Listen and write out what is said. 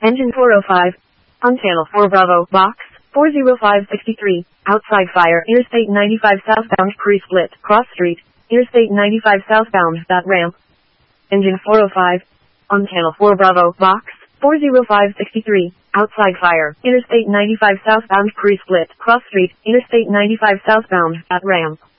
Engine 405. On channel 4 Bravo, box 40563. Outside fire, Interstate 95 southbound pre-split, cross street, Interstate 95 southbound, that ramp. Engine 405. On channel 4 Bravo, box 40563. Outside fire, Interstate 95 southbound pre-split, cross street, Interstate 95 southbound, that ramp.